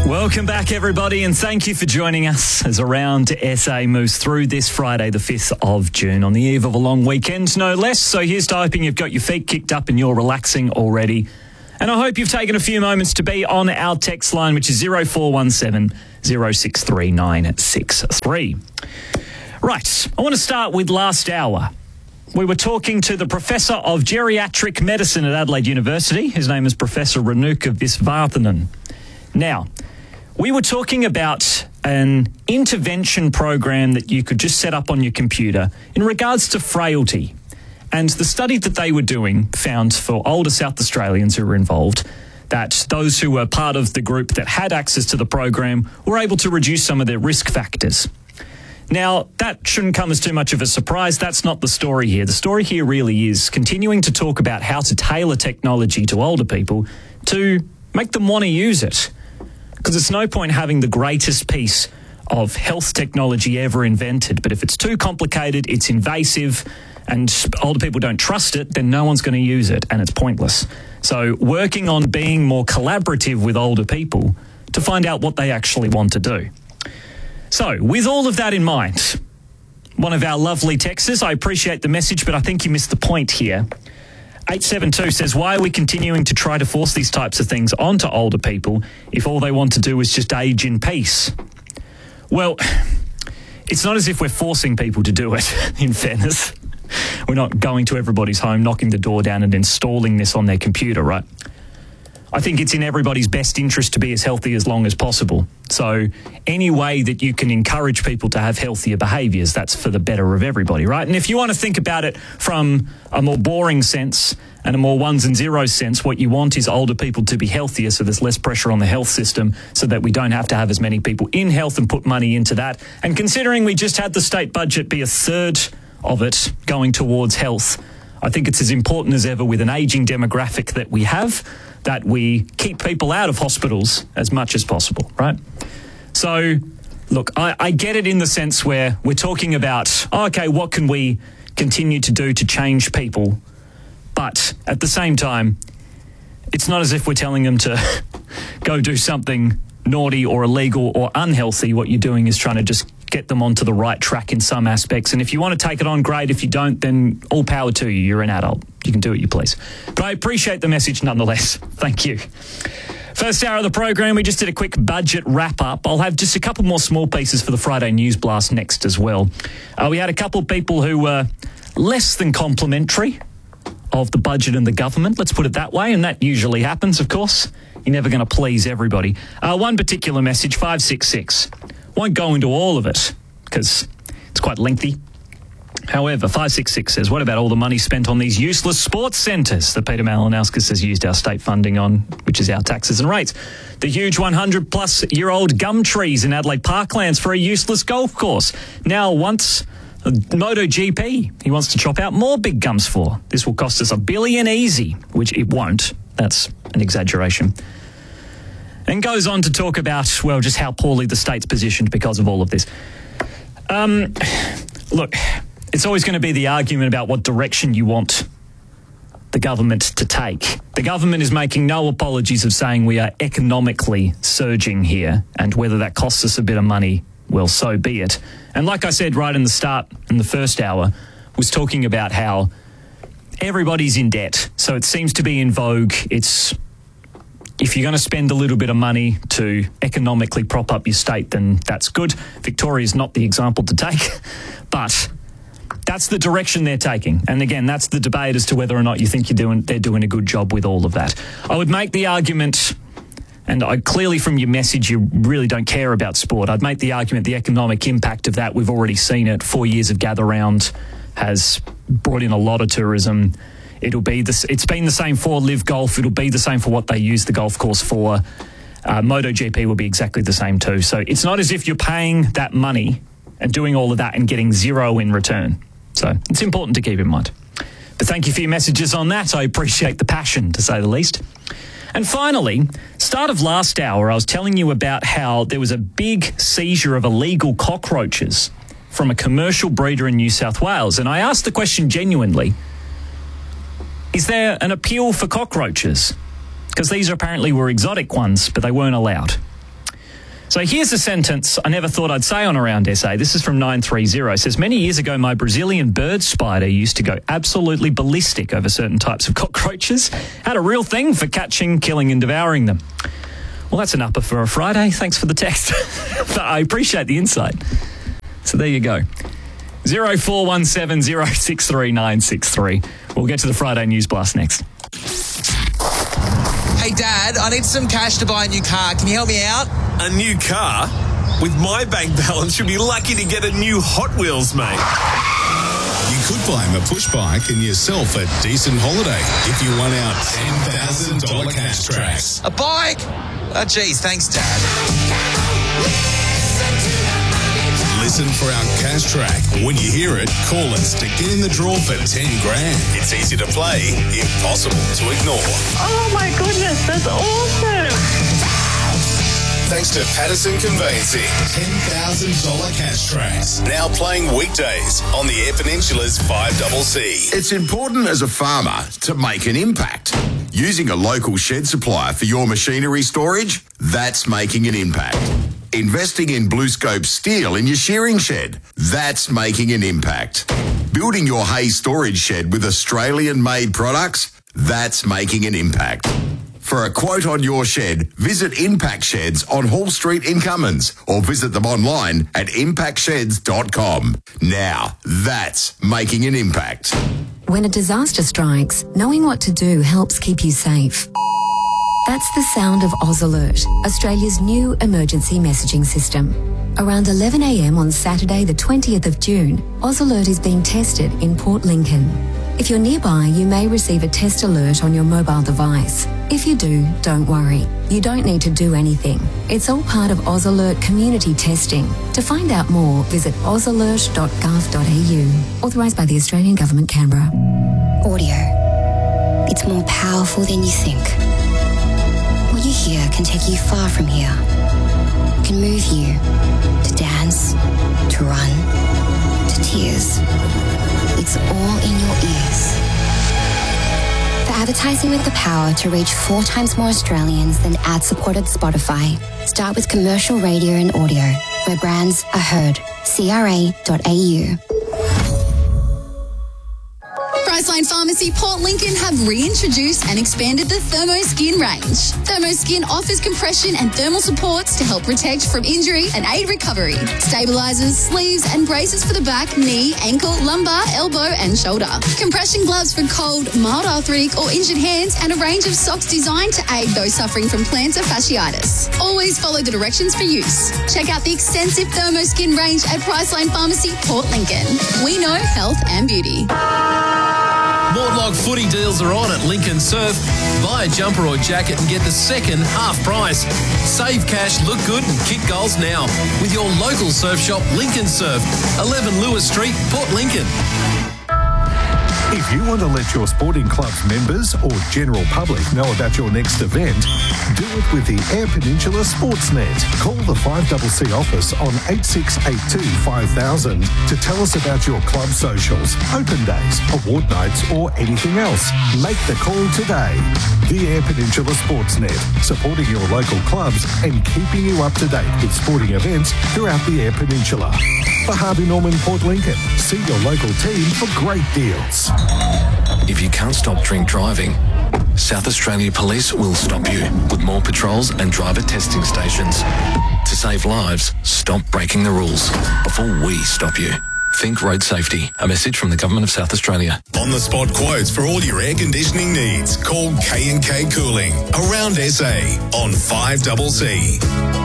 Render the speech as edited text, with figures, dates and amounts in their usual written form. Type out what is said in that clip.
Welcome back, everybody, and thank you for joining us as Around SA moves through this Friday, the 5th of June, on the eve of a long weekend, no less. So here's to hoping you've got your feet kicked up and you're relaxing already. And I hope you've taken a few moments to be on our text line, which is 0417 063 963. Right, I want to start with last hour. We were talking to the Professor of Geriatric Medicine at Adelaide University. His name is Professor Renuka Visvardhanan. Now, we were talking about an intervention program that you could just set up on your computer in regards to frailty. And the study that they were doing found for older South Australians who were involved that those who were part of the group that had access to the program were able to reduce some of their risk factors. Now, that shouldn't come as too much of a surprise. That's not the story here. The story here really is continuing to talk about how to tailor technology to older people to make them want to use it. Because it's no point having the greatest piece of health technology ever invented, but if it's too complicated, it's invasive, and older people don't trust it, then no one's going to use it, and it's pointless. So working on being more collaborative with older people to find out what they actually want to do. So with all of that in mind, one of our lovely texters, I appreciate the message, but I think you missed the point here. 872 says, why are we continuing to try to force these types of things onto older people if all they want to do is just age in peace? Well, it's not as if we're forcing people to do it, in fairness. We're not going to everybody's home, knocking the door down and installing this on their computer, right? I think it's in everybody's best interest to be as healthy as long as possible. So any way that you can encourage people to have healthier behaviours, that's for the better of everybody, right? And if you want to think about it from a more boring sense and a more ones and zeros sense, what you want is older people to be healthier so there's less pressure on the health system so that we don't have to have as many people in health and put money into that. And considering we just had the state budget be a third of it going towards health, I think it's as important as ever with an ageing demographic that we have that we keep people out of hospitals as much as possible, right? So, look, I get it in the sense where we're talking about, okay, what can we continue to do to change people? But at the same time, it's not as if we're telling them to go do something naughty or illegal or unhealthy. What you're doing is trying to just get them onto the right track in some aspects. And if you want to take it on, great. If you don't, then all power to you. You're an adult. You can do what you please. But I appreciate the message nonetheless. Thank you. First hour of the program, we just did a quick budget wrap-up. I'll have just a couple more small pieces for the Friday News Blast next as well. We had a couple of people who were less than complimentary of the budget and the government, let's put it that way, and that usually happens, of course. You're never going to please everybody. One particular message, 566. Won't go into all of it because it's quite lengthy. However, 566 says, what about all the money spent on these useless sports centres that Peter Malinauskas has used our state funding on, which is our taxes and rates? The huge 100-plus-year-old gum trees in Adelaide Parklands for a useless golf course. Now once MotoGP, he wants to chop out more big gums for. This will cost us $1 billion easy, which it won't. That's an exaggeration. And goes on to talk about, well, just how poorly the state's positioned because of all of this. Look, it's always going to be the argument about what direction you want the government to take. The government is making no apologies of saying we are economically surging here, and whether that costs us a bit of money, well, so be it. And like I said right in the start, in the first hour, was talking about how everybody's in debt. So it seems to be in vogue. It's, if you're going to spend a little bit of money to economically prop up your state, then that's good. Victoria's not the example to take, but that's the direction they're taking. And again, that's the debate as to whether or not you think they're doing a good job with all of that. I would make the argument, and clearly from your message you really don't care about sport, I'd make the argument the economic impact of that, we've already seen it. 4 years of Gather Round has brought in a lot of tourism. It's been the same for Live Golf. It'll be the same for what they use the golf course for. MotoGP will be exactly the same too. So it's not as if you're paying that money and doing all of that and getting zero in return. So it's important to keep in mind. But thank you for your messages on that. I appreciate the passion, to say the least. And finally, start of last hour, I was telling you about how there was a big seizure of illegal cockroaches from a commercial breeder in New South Wales. And I asked the question genuinely, is there an appeal for cockroaches? Because these apparently were exotic ones, but they weren't allowed. So here's a sentence I never thought I'd say on Around SA. This is from 930. It says, many years ago, my Brazilian bird spider used to go absolutely ballistic over certain types of cockroaches. Had a real thing for catching, killing and devouring them. Well, that's an upper for a Friday. Thanks for the text. But I appreciate the insight. So there you go. 0417 063 963. We'll get to the Friday News Blast next. Hey, Dad, I need some cash to buy a new car. Can you help me out? A new car? With my bank balance, you'll be lucky to get a new Hot Wheels, mate. You could buy him a push bike and yourself a decent holiday if you won our $10,000 cash tracks. A bike? Oh, geez, thanks, Dad. Listen for our cash track. When you hear it, call us to get in the draw for 10 grand. It's easy to play, impossible to ignore. Oh my goodness, that's awesome. Thanks to Patterson Conveyancing. $10,000 cash tracks. Now playing weekdays on the Eyre Peninsula's 5CC. It's important as a farmer to make an impact. Using a local shed supplier for your machinery storage, that's making an impact. Investing in BlueScope steel in your shearing shed, that's making an impact. Building your hay storage shed with Australian-made products, that's making an impact. For a quote on your shed, visit Impact Sheds on Hall Street in Cummins or visit them online at impactsheds.com. Now, that's making an impact. When a disaster strikes, knowing what to do helps keep you safe. That's the sound of Oz Alert, Australia's new emergency messaging system. Around 11 a.m. on Saturday, the 20th of June, Oz Alert is being tested in Port Lincoln. If you're nearby, you may receive a test alert on your mobile device. If you do, don't worry. You don't need to do anything. It's all part of Oz Alert community testing. To find out more, visit ozalert.gov.au. Authorised by the Australian Government, Canberra. Audio. It's more powerful than you think. What you hear can take you far from here. It can move you to dance, to run, to tears. It's all in your ears. For advertising with the power to reach 4 times more Australians than ad-supported Spotify, start with commercial radio and audio, where brands are heard. CRA.au. Priceline Pharmacy Port Lincoln have reintroduced and expanded the ThermoSkin range. ThermoSkin offers compression and thermal supports to help protect from injury and aid recovery. Stabilizers, sleeves and braces for the back, knee, ankle, lumbar, elbow and shoulder. Compression gloves for cold, mild arthritic or injured hands, and a range of socks designed to aid those suffering from plantar fasciitis. Always follow the directions for use. Check out the extensive ThermoSkin range at Priceline Pharmacy Port Lincoln. We know health and beauty. Mortlock footy deals are on at Lincoln Surf. Buy a jumper or jacket and get the second half price. Save cash, look good and kick goals now with your local surf shop, Lincoln Surf, 11 Lewis Street, Port Lincoln. If you want to let your sporting club's members or general public know about your next event, do it with the Eyre Peninsula Sportsnet. Call the 5CC office on 8682 5000 to tell us about your club socials, open days, award nights or anything else. Make the call today. The Eyre Peninsula Sportsnet, supporting your local clubs and keeping you up to date with sporting events throughout the Eyre Peninsula. For Harvey Norman Port Lincoln, see your local team for great deals. If you can't stop drink driving, South Australia Police will stop you with more patrols and driver testing stations. To save lives, stop breaking the rules before we stop you. Think road safety. A message from the Government of South Australia. On the spot quotes for all your air conditioning needs. Call K&K Cooling. Around SA on 5CC.